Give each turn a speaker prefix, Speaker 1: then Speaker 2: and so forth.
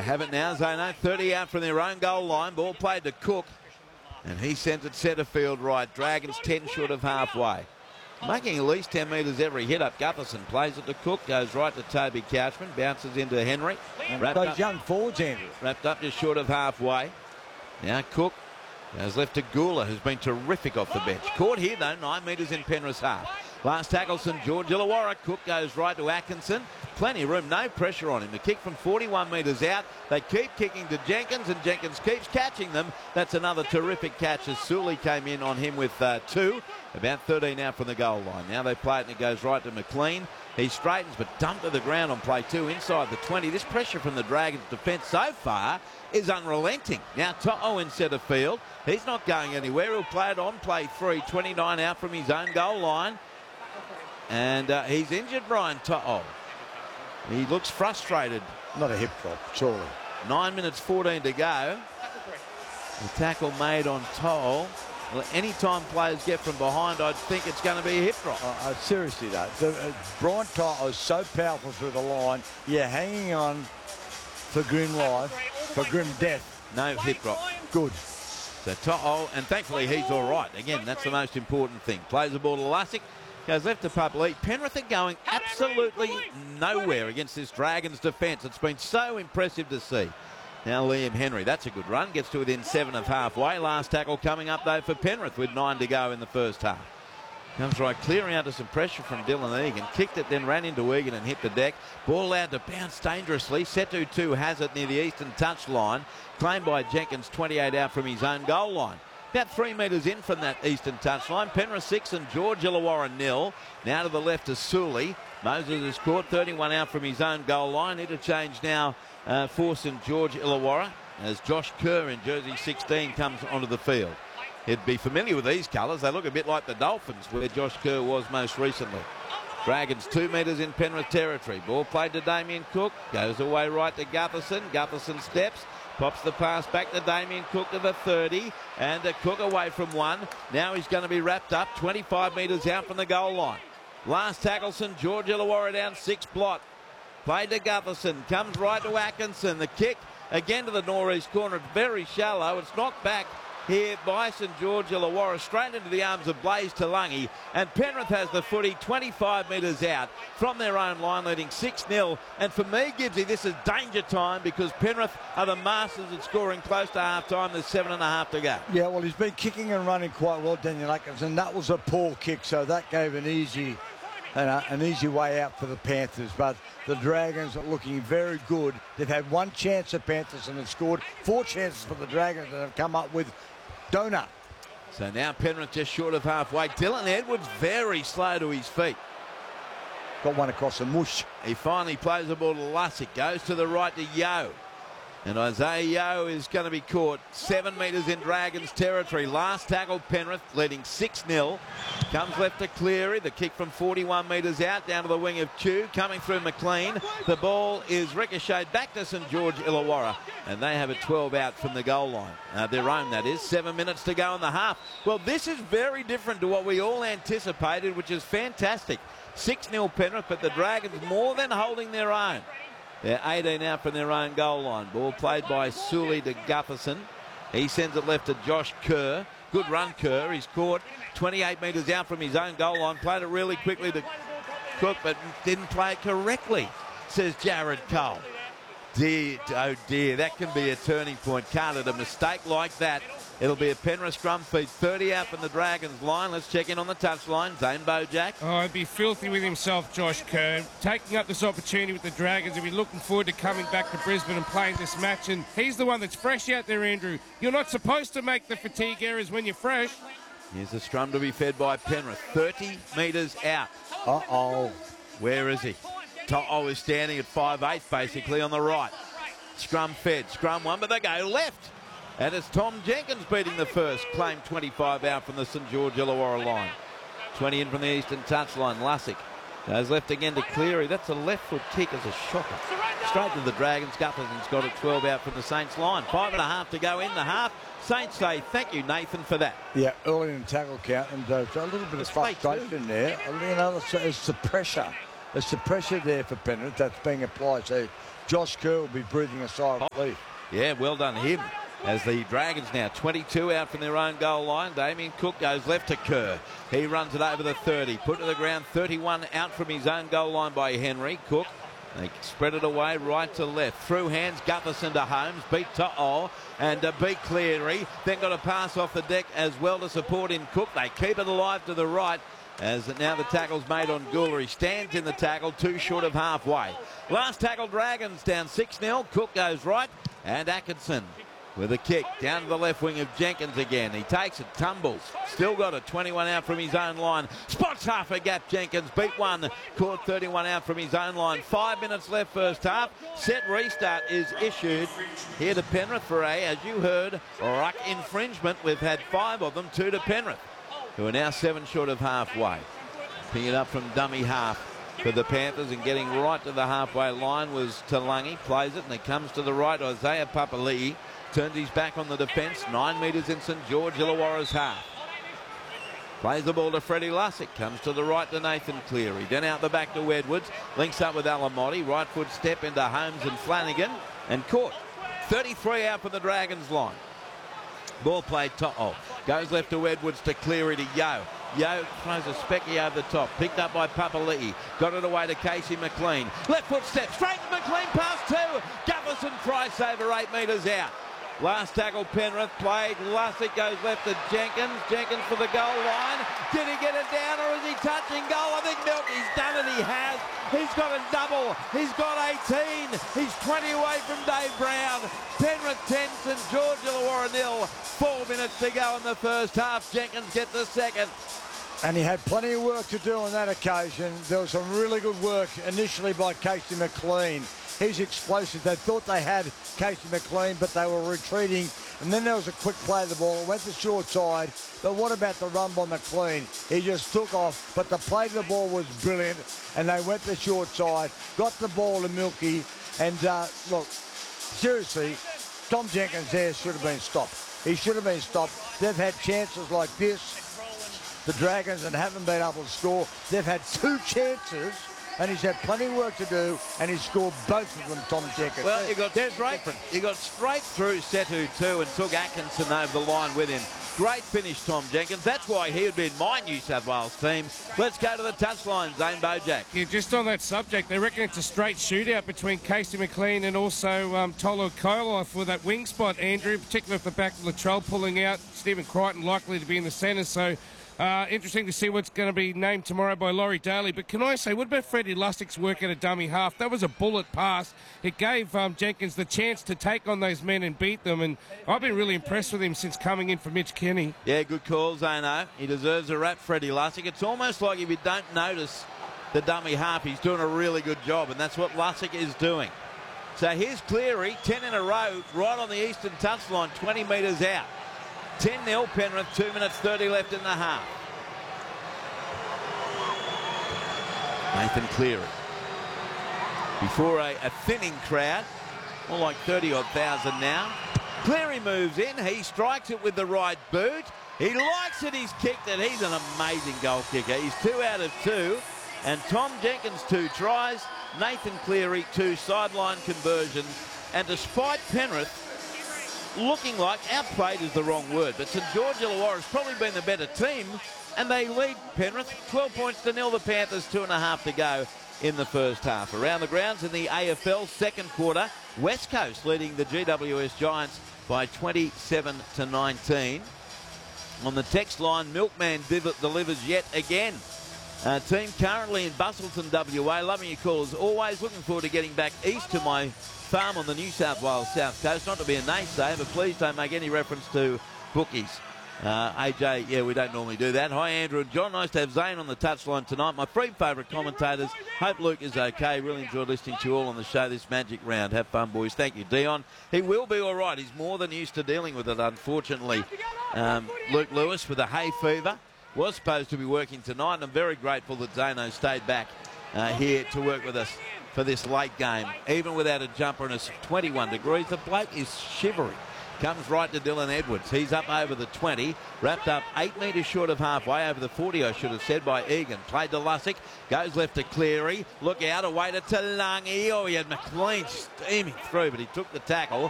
Speaker 1: have it now. Zano 30 out from their own goal line. Ball played to Cook. And he sends it centre field right. Dragons 10 short of halfway. Making at least 10 metres every hit up. Gutherson plays it to Cook. Goes right to Toby Couchman. Bounces into Henry.
Speaker 2: And those young forwards, Andrew.
Speaker 1: Wrapped up just short of halfway. Now Cook goes left to Gula, who's been terrific off the bench. Caught here though, 9 metres in Penrith's half. Last tackle, St George Illawarra. Cook goes right to Atkinson. Plenty of room, no pressure on him. The kick from 41 metres out. They keep kicking to Jenkins, and Jenkins keeps catching them. That's another terrific catch as Sully came in on him with 2. About 13 out from the goal line. Now they play it and it goes right to McLean. He straightens but dumped to the ground on play 2 inside the 20. This pressure from the Dragons defence so far is unrelenting. Now To'o in centre field. He's not going anywhere. He'll play it on play 3. 29 out from his own goal line. And he's injured, Brian To'o. He looks frustrated.
Speaker 2: Not a hip drop, surely.
Speaker 1: 9 minutes 14 to go. The tackle made on To'o. Well, any time players get from behind, I'd think it's going to be a hip drop.
Speaker 2: Seriously, though. Brian To'o is so powerful through the line. You're hanging on for grim life, for grim death.
Speaker 1: No hip drop.
Speaker 2: Good.
Speaker 1: So To'o, and thankfully he's all right. Again, that's the most important thing. Plays the ball to Lussick. Goes left to Papali'i. Penrith are going absolutely nowhere against this Dragons defence. It's been so impressive to see. Now Liam Henry, that's a good run. Gets to within 7 of halfway. Last tackle coming up though for Penrith with 9 to go in the first half. Comes right, clearing out to some pressure from Dylan Egan. Kicked it, then ran into Egan and hit the deck. Ball out to bounce dangerously. Setu 2 has it near the eastern touchline. Claimed by Jenkins, 28 out from his own goal line. About 3 metres in from that eastern touchline. Penrith 6 and George Illawarra 0. Now to the left is Sully. Moses has caught 31 out from his own goal line. Interchange now for St George Illawarra as Josh Kerr in jersey 16 comes onto the field. He'd be familiar with these colours. They look a bit like the Dolphins where Josh Kerr was most recently. Dragons 2 metres in Penrith territory. Ball played to Damien Cook. Goes away right to Gutherson. Gutherson steps. Pops the pass back to Damien Cook to the 30. And Cook away from 1. Now he's going to be wrapped up 25 metres out from the goal line. Last tackle, St George Illawarra down 6 blot. Played to Gutherson. Comes right to Atkinson. The kick again to the northeast corner. It's very shallow. It's knocked back here by St George Illawarra straight into the arms of Blaze Talangi, and Penrith has the footy 25 metres out from their own line, leading 6-0. And for me, Gibbsy, this is danger time because Penrith are the masters at scoring close to half time. There's 7.5 to go.
Speaker 2: Yeah, well, he's been kicking and running quite well, Daniel Atkins, and that was a poor kick, so that gave an easy way out for the Panthers. But the Dragons are looking very good. They've had 1 chance at Panthers and have scored 4 chances for the Dragons that have come up with donut.
Speaker 1: So now Penrith just short of halfway. Dylan Edwards very slow to his feet.
Speaker 2: Got one across the mush.
Speaker 1: He finally plays the ball to Lussick. Goes to the right to Yeo. And Isaiah Yeo is going to be caught 7 metres in Dragons territory. Last tackle Penrith leading 6-0. Comes left to Cleary. The kick from 41 metres out down to the wing of Chew. Coming through McLean. The ball is ricocheted back to St George Illawarra. And they have a 12 out from the goal line. Their own, that is. 7 minutes to go in the half. Well, this is very different to what we all anticipated, which is fantastic. 6-0 Penrith, but the Dragons more than holding their own. They're 18 out from their own goal line. Ball played by Sully to Gutherson. He sends it left to Josh Kerr. Good run, Kerr. He's caught 28 metres out from his own goal line. Played it really quickly to Cook, but didn't play it correctly, says Jared Cole. Dear, oh dear, that can be a turning point, can't it? A mistake like that. It'll be a Penrith scrum feed. 30 out from the Dragons line. Let's check in on the touchline. Zane Bojack.
Speaker 3: Oh, he'd be filthy with himself, Josh Kerr. Taking up this opportunity with the Dragons. He'll be looking forward to coming back to Brisbane and playing this match. And he's the one that's fresh out there, Andrew. You're not supposed to make the fatigue errors when you're fresh.
Speaker 1: Here's the scrum to be fed by Penrith. 30 metres out.
Speaker 2: Uh-oh.
Speaker 1: Where is he? To'o is standing at 5'8", basically, on the right. Scrum fed. Scrum one, but they go left. And it's Tom Jenkins beating the first. Claim 25 out from the St George Illawarra line. 20 in from the eastern touchline. Lussick goes left again to Cleary. That's a left foot kick as a shocker. Straight to the Dragons. Gutherson's got it 12 out from the Saints line. 5.5 to go in the half. Saints say thank you, Nathan, for that.
Speaker 2: Yeah, early in the tackle count, and a little bit of frustration there. You know, it's the pressure. it's the pressure there for Penrith that's being applied. So Josh Kerr will be breathing a sigh of relief.
Speaker 1: Yeah, well done him. As the Dragons now 22 out from their own goal line. Damien Cook goes left to Kerr. He runs it over the 30. Put to the ground, 31 out from his own goal line by Henry. Cook, they spread it away right to left. Through hands, Gutherson to Holmes. Beat To'o and beat Cleary. Then got a pass off the deck as well to support in Cook. They keep it alive to the right. As now the tackle's made on Gouler. He stands in the tackle, too short of halfway. Last tackle, Dragons down 6-0. Cook goes right. And Atkinson with a kick down to the left wing of Jenkins again. He takes it, tumbles. Still got it, 21 out from his own line. Spots half a gap, Jenkins. Beat one, caught 31 out from his own line. 5 minutes left first half. Set restart is issued here to Penrith for as you heard, ruck infringement. We've had 5 of them, 2 to Penrith, who are now 7 short of halfway. Picking it up from dummy half for the Panthers and getting right to the halfway line was Talangi. Plays it and it comes to the right. Isaiah Papali'i turns his back on the defence. 9 metres in St George Illawarra's half. Plays the ball to Freddie Lussick. Comes to the right to Nathan Cleary. Then out the back to Edwards. Links up with Alamotti. Right foot step into Holmes and Flanagan. And caught. 33 out for the Dragons line. Ball played To'o. Goes left to Edwards to Cleary to Yeo. Yeo throws a specky over the top. Picked up by Papali'i. Got it away to Casey McLean. Left foot step. Straight to McLean. Past 2. Gutherson Price over 8 metres out. Last tackle Penrith played. Lussick goes left to Jenkins. Jenkins for the goal line. Did he get it down or is he touching goal? I think Milky's done it. He has. He's got a double. He's got 18. He's 20 away from Dave Brown. Penrith 10, St George Illawarra 0. 4 minutes to go in the first half. Jenkins gets the second.
Speaker 2: And he had plenty of work to do on that occasion. There was some really good work initially by Casey McLean. He's explosive. They thought they had Casey McLean, but they were retreating. And then there was a quick play of the ball. It went to short side. But what about the run by McLean? He just took off. But the play of the ball was brilliant. And they went to short side, got the ball to Milky. And look, seriously, Tom Jenkins there should have been stopped. He should have been stopped. They've had chances like this, the Dragons, and haven't been able to score. They've had 2 chances. And he's had plenty of work to do, and he's scored both of them, Tom Jenkins.
Speaker 1: Well, he got straight through Setu too and took Atkinson over the line with him. Great finish, Tom Jenkins. That's why he would be in my New South Wales team. Let's go to the touchline, Zane Bojack.
Speaker 3: Yeah, just on that subject, they reckon it's a straight shootout between Casey McLean and also Tolo Kola for that wing spot, Andrew, particularly for the back of Latrell pulling out. Stephen Crichton likely to be in the centre, so interesting to see what's going to be named tomorrow by Laurie Daly. But can I say, what about Freddie Lussick's work at a dummy half? That was a bullet pass. It gave Jenkins the chance to take on those men and beat them. And I've been really impressed with him since coming in for Mitch Kenny.
Speaker 1: Yeah, good call, Zano. He deserves a rap, Freddie Lussick. It's almost like if you don't notice the dummy half, he's doing a really good job. And that's what Lussick is doing. So here's Cleary, 10 in a row, right on the eastern touchline, 20 metres out. 10-0 Penrith, 2 minutes 30 left in the half. Nathan Cleary. Before a thinning crowd, more like 30-odd thousand now. Cleary moves in, he strikes it with the right boot. He likes it, he's kicked it. He's an amazing goal kicker. He's 2 out of 2. And Tom Jenkins 2 tries. Nathan Cleary 2 sideline conversions. And despite Penrith looking like, outplayed is the wrong word, but St George Illawarra has probably been the better team, and they lead Penrith 12 points to 0. The Panthers 2.5 to go in the first half. Around the grounds in the AFL second quarter, West Coast leading the GWS Giants by 27 to 19. On the text line, Milkman delivers yet again. Team currently in Busselton, WA. Loving your call as always. Looking forward to getting back east to my farm on the New South Wales South Coast. Not to be a naysayer, but please don't make any reference to bookies. AJ, yeah, we don't normally do that. Hi, Andrew and John. Nice to have Zane on the touchline tonight. My 3 favourite commentators. Hope Luke is okay. Really enjoyed listening to you all on the show this magic round. Have fun, boys. Thank you, Dion. He will be all right. He's more than used to dealing with it, unfortunately. Luke Lewis with a hay fever was supposed to be working tonight, and I'm very grateful that Zano stayed back here to work with us for this late game. Even without a jumper and it's 21 degrees, the bloke is shivering. Comes right to Dylan Edwards. He's up over the 20. Wrapped up 8 metres short of halfway. Over the 40, I should have said, by Egan. Played to Lussick. Goes left to Cleary. Look out. Away to Talangi. Oh, he had McLean steaming through, but he took the tackle.